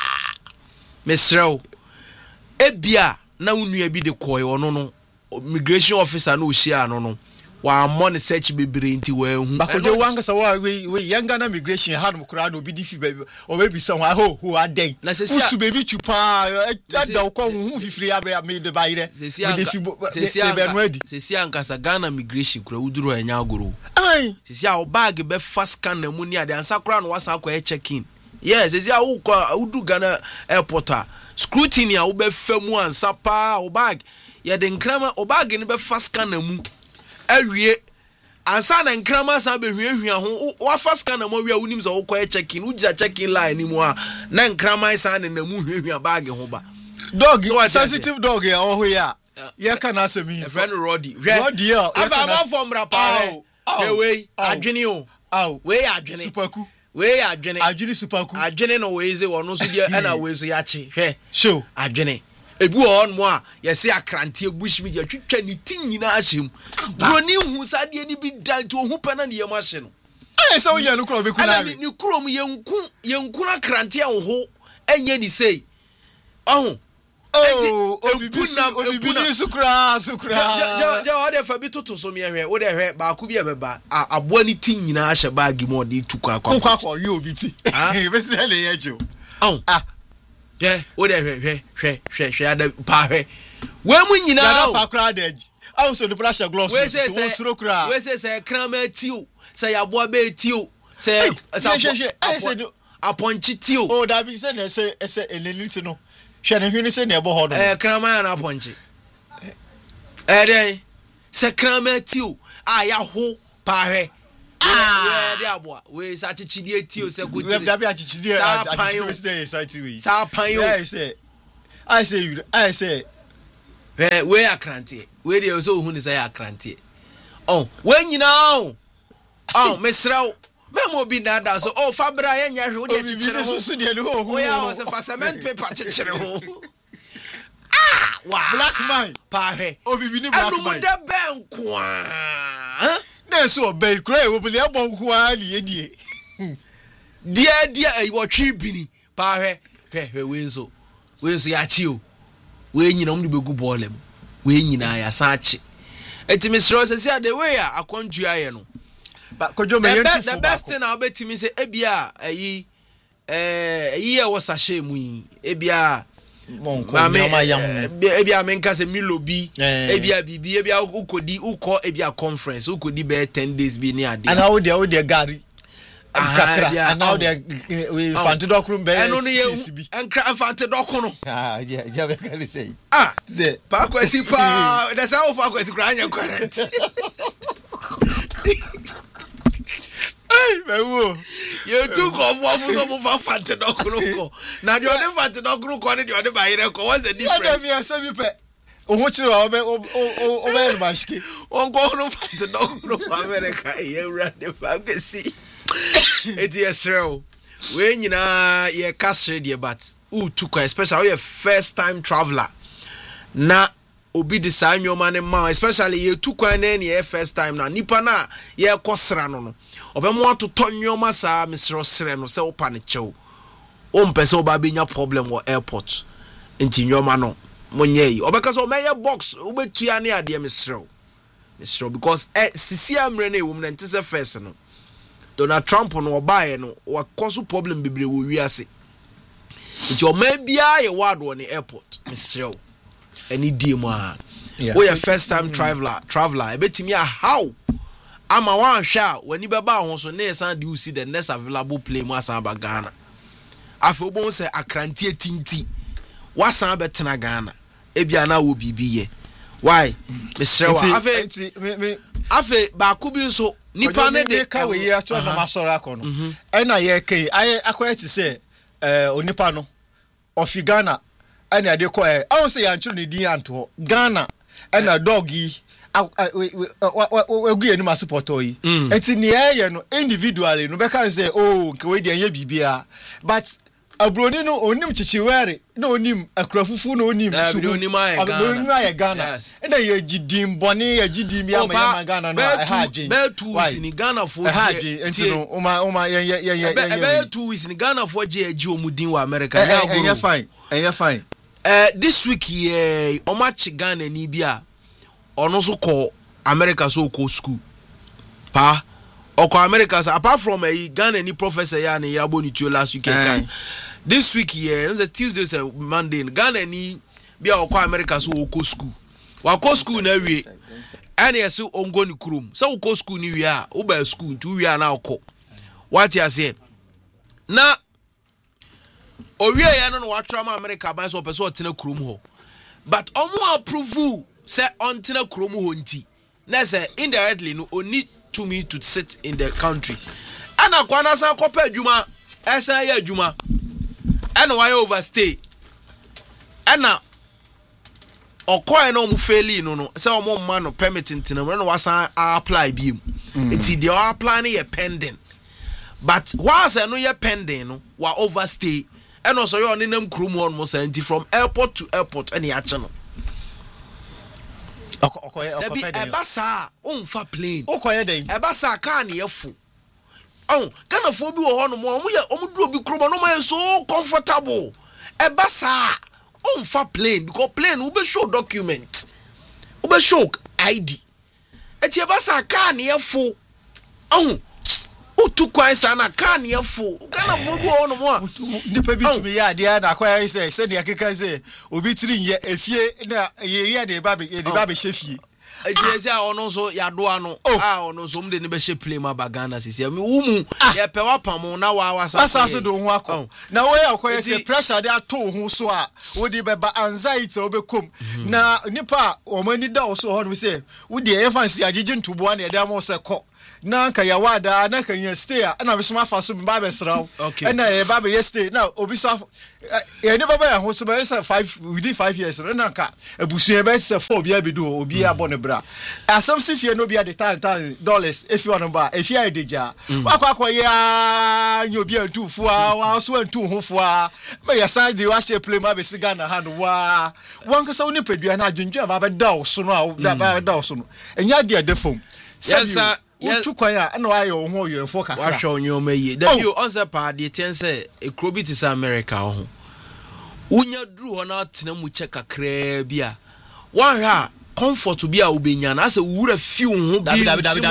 mesrew ebia na unua bi de koy ono no immigration officer no ohia no no wa money search bebre nti wa hu bakodo wanga sa wa we we yanga na migration ha no kura no bi di fi baby o baby so wa ho ho aden usu baby tupa da ko hu fifiri abra me de bayire me de fi be no adi sesi ankasa Ghana migration kura uduro anya agoro ai sesi a o bag be fast scan na mu ni ade ansa kura no wasa akwa check in yes sesi a wo udu Ghana airport a scrutiny a wo be famu ansa pa o bag ye de nkrama o bag ni be fast scan na mu awie ansa na nkrama sa be hwiehwia ho wa fast scan na mo wi a unim so wo kwa check in uja check in line ni mu a na nkrama sa na na mu hwiehwia bag ho ba dog so sensitive dog ya o ho ya ya kana asemi friend Roddy Roddy ya aba ma from rapa e we adwene o aw we adwene superku we adwene adwene superku adwene no we ze wono so dia na we so ya chi hwe show adwene ebu on mo a yesi akrante bush mi ya twitwa ni tin nyina ahyem broni hu sade ni bi dan to hu pena ne yem ahye no eh so ya no kro be kuna ni ni krom yenku yenku na krante ho enye ni sei oh oh obibi obibi sukra sukra ja ja ode fa bi toto so me hwe wo de hwe ba ku bi e beba abo ni tin nyina ahye bag mo de tuku akwa kwa kwa yo obi ti eh be se le ye jo oh ah yeah, what the hwe hwe hwe hwe ada pa hwe we mu nyina ya pa kra deji awu so the pressure gloss we say say suro kra we say say krama tiu say yabo be tiu say say say say aponchi tiu oh that be say say say eleliti no hwe ne hwene se ne ebo ho no eh krama na ponche eh dey se krama tiu a ya ho pa hwe ah dey aboa we sa chichidi eti se ko tiri we da chichidi a chichidi se eti we sa pan yo I say I say you I say eh we akrante we dey so hu ni say akrante oh we nyina o oh mesraw memo bi na da so oh fabra ye nya hwe wo dey chichire ho o ya o se fa cement paper chichire ho ah wow black man pa he obi bi ni black man anu de ben kwa na so obey kra e wo bi e bon kwa ali edie dia dia e wo twi bini pa he he he we so we so ya chi o we nyina mu de begu ballem we nyina ya sa chi etimi sro se sia de we a akwantu aye no ba kojo me yentu the best thing na obetimi se ebia ayi eh ayi e wo sashe mu yi ebia monko nyama yam ebia menka se milobi ebia bibi ebia ukodi uko ebia conference ukodi be ten days bi ni ade ana wo de wo de gari kakra ana wo de we fante dokru be eno no ye enkra fante dokru no ah je je be kale sei ah ze pa kwesi pa da sa wo pa kwesi kra anya quarant hey mewo you took off what for some of fante dokru ko na de ode fante dokru ko ne de ode ba yire ko what's the difference ya me asa bi pe o ho chire wa o o o be ma shike on ko no fante dokru America e ewra de fa kwesi eti esrel we nyina ye kasre de but u tukwa especially your first time traveler na obi de sa nyoma ne ma especially ye tukwa na ne first time na nipa na ye kosra no no obemo atoto nyoma sa misro sre no se opa ne chew o mpese oba benya problem wo airport enti nyoma no monye yi obeka so meye box obetua ne ade misro misro because eh sisi amre na ewum na ntese first no Donald Trump no obaye no wa cause problem bebre wo wiase nti o ma bia ye ward wo ne airport misro any die mu a we your first time traveler traveler ebetimi a how ama wan hwa wani beba ho so na yesan de usi the next available plane mu asan ba Ghana afi obon se akrantie tinti wasan betena Ghana ebia na wo bibiye why misrewa afi afi ba ku bi nso nipa ne de ka we ye ato na masoro akono e na ye kai aye akwati se eh onipa no ofi Ghana ani ade ko eh awon se ya nchuru ne din anto Ghana e na dog yi we gu ma support yi enti ne ye no individually no be kan say oh nke we de ye bibia but abroni no onim chichiwere na onim akrafufu na onim su onim aye Ghana e na ye gidim boni ye gidim ya ma Ghana no e ha adwen be two weeks in Ghana for e ha adwen enti no o ma o ma ye ye ye be two weeks in Ghana for je agi omudin wa America e ye fine e ye fine eh this week ye o match Ghana ni bia ono so ko America so ko school pa oko America so apart from a Ghana ni professor ya na ya boni tuo last week kan this week ye on the Tuesday say Monday Ghana ni bia oko America so ko school wa ko school na wie ene yeso ongo ni krom so ko school ni wie a wo ba school tu wie na oko what you say na owie ya no no watra ma America ban so person otena krom ho but omo approve say ontena krom ho nti na say indirectly no oni to me to sit in the country ana kwana san kopa adwuma esa ya adwuma ana why overstay ana okoe no mu faili no no say omo ma no permit ntina no wasan apply bi mu enti dey apply na pending but once no ye pending no wa overstay and also you on them krum one mo senti from airport to airport any ache no okoye okoye e basa onfa plane okoye den e basa car na yefu oh Ghana fo bi wo ho no mo mo ye omuduro bi krum no mo so comfortable e basa onfa plane because plane we be show document we be show I D e ti e basa car na yefu oh utu kwa sana kan ye fo Ghana fo go no mo a dipa bi tumi ya de na kwa say say de akeka say obi tiri ye efie na ye ye de ba be de ba be shefie Ejesi a ono so yadoa no ah ono so mde ne be hye play ma bagana sisi me wumu ye pe wapam na wa wasa asa so do ho akọ na wo ya koye say pressure dey ato ho so a wo di be ba anxiety obekom na nipa o mani da o so ho no say wo di e fancy agige ntubo na e dey am so ko na nka ya wada na nka nya stay na be so afa so ba be sraw na e ba be stay na obi so e ni baba ya ho so be say five within five years na nka abusu e be say four bia be do obi abo ne bra asam si fie no bia de tan tan dollars if you want ba if you deja akwa akwa ya nyo bia ntu fu a wa so ntu ho fu a me ya san de wa she play ma be siga na hand wa wan ka so ni pedua na adwundwa ba be da o so no a ba da o so no enya de de fom yes sir Utu kwaya na wa yo ho yo fo kakra. Wa hwe onyoma yi. Da you answer pa de ten say e krobi to America ho. Unya dru ho na tena mu che kakra bia. Wa hwe a comfort bia obenya na ase wura fi ho bi.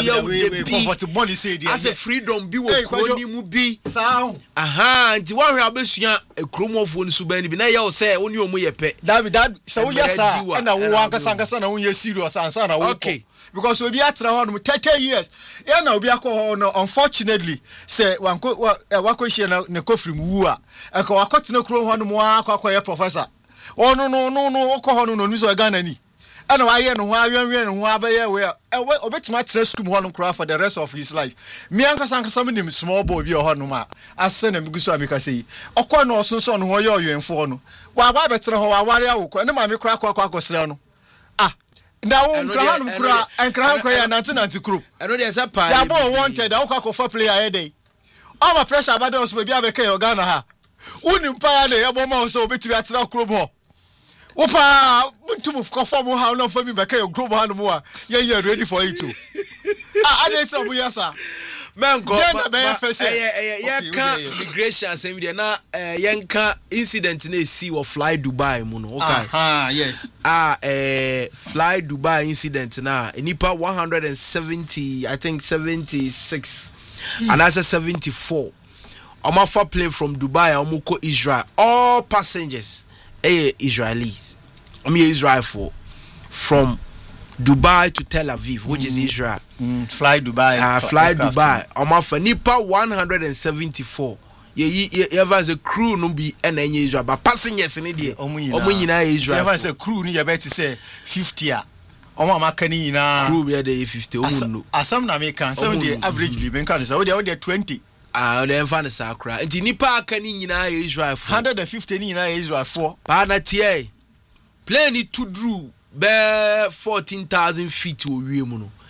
Comfort money say dia. Ase freedom bi wo kroni mu bi. Sa. Aha, nti wa hwe abesua e kromofo ni suban bi na ye wo say oni omu ye pe. David dad say wo yesa na wo ankasa ankasa na wo ye serious ansa na wo. Okay. Because we be at around thirty years. Yeah, now we are no unfortunately say wanko wako share na ne kofri mu a. Enko wakoti na kuro ho no mo akwa professor. Oh no no no no okọ ho no no miso Ghana ni. Ana wa ye no ho awenwen no ho abaye we. E obetima tra school ho no kura for the rest of his life. Me ankasa ankasa me nim small boy bi ho no ma. Ase na miguso amika sei. Okọ no osonso no ho ye oyenfo no. Wa ba betre ho wa ware awokọ. Ne ma me kura akọ akọ akọsere no. Ah na wo nkra no kura nkra nkra ya ninety ninety group eno dey say pa ya bo wanted da wo kwa for player e dey all my pressure about us be abeka yo Ghana ha unim pa ya dey ya bo ma so obetiri atira group ho wo pa mutum of conform how no for me beka yo group ha no mo a ye ye ready for it too ah I dey say bu yasa man go eh eh ya kan immigration asem dey na yenka incident na see wo fly Dubai mu no okay ah yes ah eh fly Dubai incident na enipa one hundred seventy I think seventy-six and as seventy-four omafa plane from Dubai omoko Israel all passengers eh Israelis I mean Israel for from Dubai to Tel Aviv, which mm. is Israel. Mm. Fly Dubai. Uh, fly Dubai. Omafa nipa one hundred seventy-four. Ye ye ever as a crew no be and any Israel, but passengers in India. Omu nyina Israel. Ever as a crew ni yabet say fifty a. Omo amaka ni nyina. Crew be dey fifty. Omu no. Asam na American. Some dey averagely ben kan say o dey o dey twenty. Ah, dem fan sa kra. Nti nipa aka ni nyina Israel for. one hundred fifty ni nyina Israel for. Pa na tie. Plane ni to drew be fourteen thousand feet owie mu no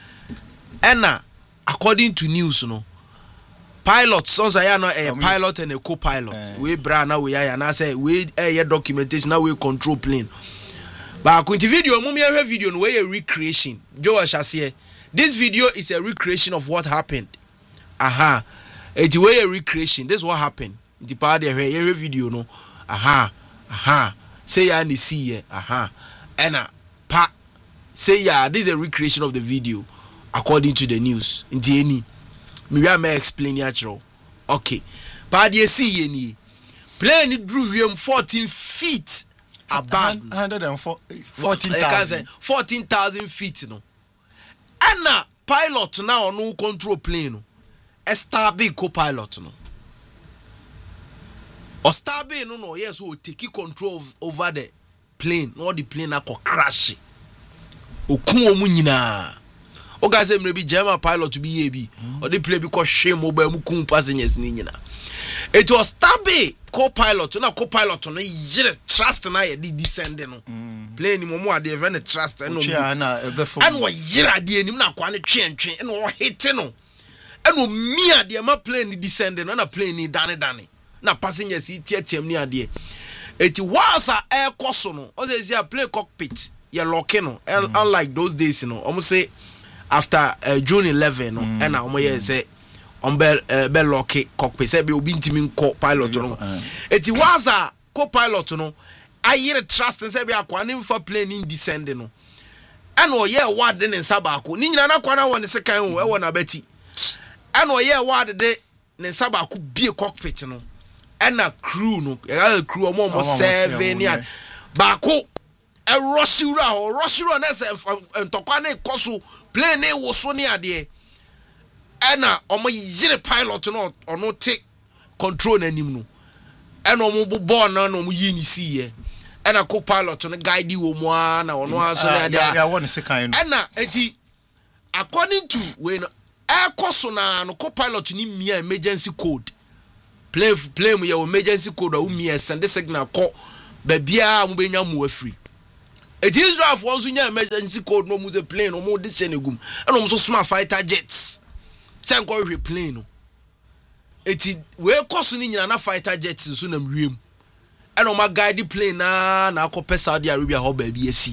ena according to news no pilot sons aya no a pilot and a co-pilot uh, we bra na we aya na say we eh documentation na we control plane ba ko video mu me hear video no we a recreation Joe Shase this video is a recreation of what happened aha it we a recreation this is what happened the part there hear video no aha aha say ya ni see aha ena pa say yeah this is a recreation of the video according to the news nti eni me we may explain actual okay pa dey see ye ni plane drew him fourteen feet above one hundred fourteen thousand fourteen thousand feet no ana pilot now no control plane no a star big co-pilot no or star big no no yes will take control of, over the plane no the plane na ko crash okun omu nyina o ga say mre bi German pilot bi ye bi or the plane bi ko hwe mo ba mu kun passengers ni nyina it was stabe co-pilot na co-pilot no yire trust na ye di descend no plane mo mo ade even trust no na ebefo and wo yire ade anim na kwa ne twentwen and wo hit no and wo mi ade ma plane descend no na plane ni dane dane na passengers tiatem ni ade it was a air course no o say say play cockpit you locking no mm. unlike those days you know almost say after uh, June eleventh no and now omo ye say on be uh, be lock cockpit say be obi ntimi nko pilot no it was a co-pilot no ayire trust say be akwa ne mfa plane in descend no and o ye ward ne nsabako ni nyina na kwa na won se kan o e won abati and o ye ward de ne nsabako bie cockpit no and a crew no a crew omo mo seven ya bako a roshura or roshura and tokane kosu plane wo so ne ade ena omo yire pilot no or no take control nanim no ena omo bo na no omo yi ni siye ena co pilot no guide wo mo na ono aso na ade ya won se kan no ena enti according to when air koso na no co pilot ni mia emergency code play play mu your emergency code a umi send signal call babia mu benya mu afri it is draft once you emergency code no mu say plane no mu de chenegum and no so small fighter jets say go re plane no it we cost ni nyina na fighter jets so na mwiem and no ma guide plane na na akọ Saudi Arabia ho ba bi asi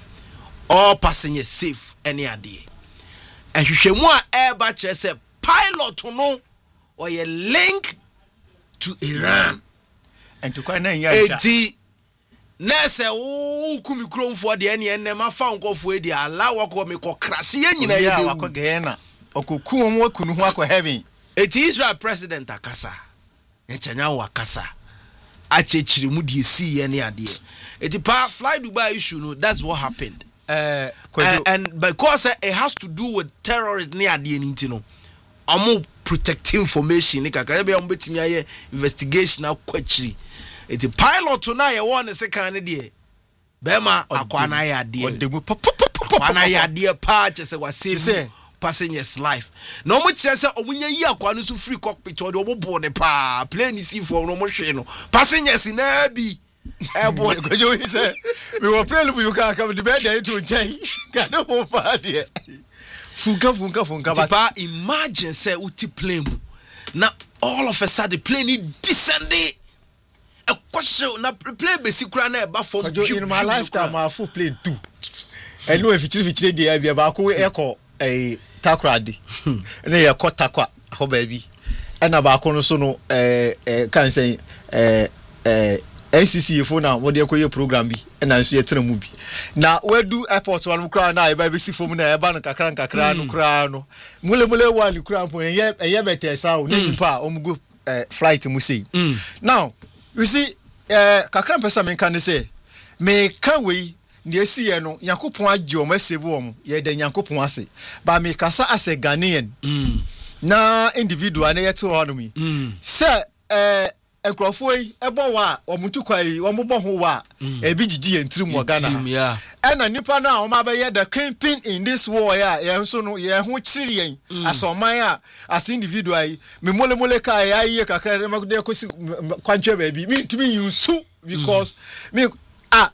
all passengers safe any ade ehwehwemu a airba chere say pilot no or ye link to Iran and to quite nine years eti nese wo kumi kromfo de ene ene ma fa nkofo e de ala wako me ko crash ye nyina ye ya wako gena okoku mu akunu ho akọ heaven eti Israel president akasa echanya wa akasa achechiri mu de si ye ne ade eti pa fly Dubai issue no that's what happened uh, and, and because uh, it has to do with terrorist ne ade ni ntino amo protect information ni kakra be am betimi aye investigation akwachiri eti pilot na ye won se kan ne de be ma akwana ya de odemu akwana ya de pa che se wasave passengers life no mo kire se omunya yi akwana so free cockpit o de obo ne pa plane si for no mo hwe no passengers na bi e bo gojo yi se we were plane bu ka ka de be dey to nchai ka no mo fa de funka funka funka but pa imagine say uti plane na all of a sudden plane descended a question na plane be sikura na e ba form in my lifetime I full plane two and no if you fit dey bia ba ko e ko eh takrade na ye ko takwa ho ba bi e na ba ko no so no eh eh kan say eh eh N C C fo na wo de koye program bi e na nso ye tena mu bi na wadu airport wan kura na e ba be si fo mu na e ba no kakra kakra no kura no mule mule wali kura po ye ye bete sa o ni pa o mu go flight mu sei now you see eh kakra pesa me kan say me kan we na esi ye no yakopon age o ma save o mo ye de yakopon ase ba me kasa ase Ghanaian na individual na ye te ho no mi say eh enkrofo yi ebo wa omuntu kwai omubo ho wa e bi gigi entrim wo Ghana e na nipa na o ma be ye the campaign in this war ya ye nso no ye ho chiri yen asoman a as individual yi me mole mole ka ya ye kakra ma de kosi kwantwe ba bi me to me use because me ah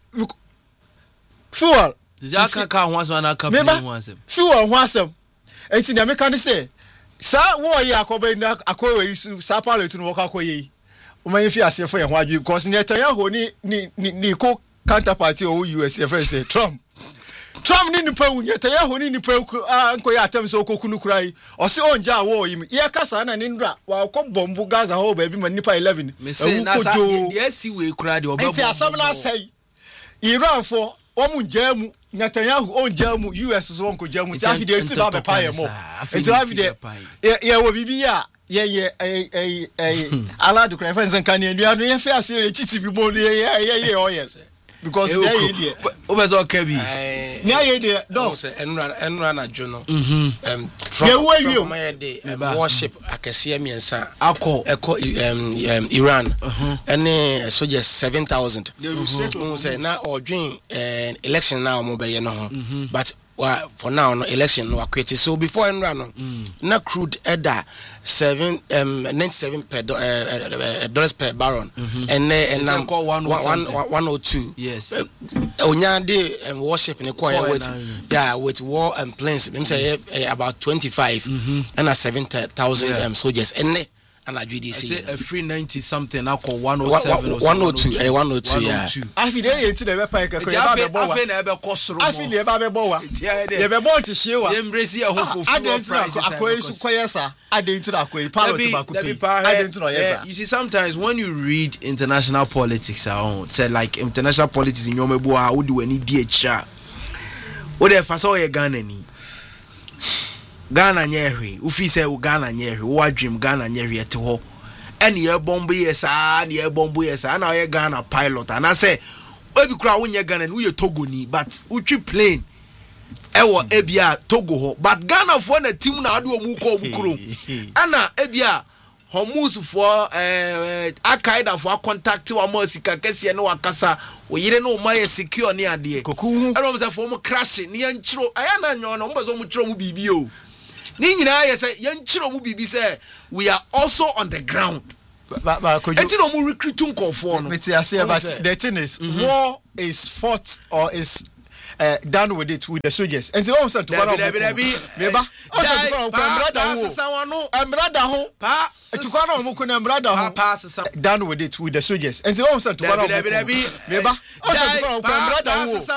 fuel zaka ka ho asem na ka bi ho asem fuel ho asem enti na me kan say sa war ya akoba na akowe yi sa pilot no wo ka koye Uma if you ask for your because Netanyahu ni ni ni co counterparty or U S friend say Trump. Trump ni nipa Netanyahu ni nipa anko ya atem so kokunu kurai o se onja wo yim ye kasa na ni ndra wa ko bombu Gaza ho ba bi ma nipa eleven me say na sa de si we kura de obabu enti asam na say Iran for omu njamu Netanyahu onjamu U S so onko jamu ti afide enti ba be pa ye mo enti afide ye wo bibi ya ye ye eh eh eh ala do cry fans kan enu anu ye fe ase ye titi bi mo ye ye ye o yes because ye ye dey o be so kabi nya ye dey do say enura enura na jono um Trump my dey worship akese miensa akọ eko um Iran ene soldiers seven thousand we say na odwin election na mo be ye no ho but for now no election no akwete so before enra no na crude edda seven um ninety-seven per do, uh, dollars per barrel and and now one oh two yes onya de um, worship in the choir with yeah with war and planes them say uh, about twenty-five and a seven thousand um, soldiers and and I G D C a free ninety something now call one oh seven or one oh two eh one oh two yeah afi dey enti na be pa ka ko e ba be bo wa afi na be kosoro mo afi le ba be bo wa ye be bo ti hie wa ye mbresi e ho fofu price akoy su koyesa adenti na akoy pilot ba ko pay adenti no yesa you see sometimes when you read international politics around say like international politics in yomebu a wo di wani di echa wo dey fa so ye Ghana ni Ghana nyehwe ufi say Ghana nyehwe wo adwem Ghana nyehwe ete ho ene ye bombo yes ah ne ye bombo yes ah na ye Ghana pilot and I say obi kura wonye Ghana no ye Togo ni but utwi plane ewo ebia Togo ho but Ghana for na team na ade omu ko omu kuro ana ebia Hormuz for eh Al-Qaeda for contact wa mo sika kese no wakasa oyire no ma ye secure ni ade koku ero say for mo crash ni yanchiro aya na nyo no mbazo mo chiro mo bibi o ni nyina ye say yanchiro mo bibi say we are also on the ground ba ba koju enti no mo recruit nko no but the thing is mm-hmm. war is fought or is Uh, done with it with the soldiers. And so, also to one of them, Meba, also to one of them, I'm rather home. To one of them, I'm rather home. Done with it with the soldiers. And so, also to one of them, Meba, also to one of them, I'm rather home.